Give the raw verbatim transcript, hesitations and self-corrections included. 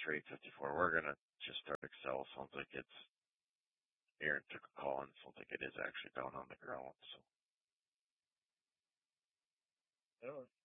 trade fifty-four. We're gonna just start Excel. Sounds like it's Aaron took a call and sounds like it is actually down on the ground. So. Yeah.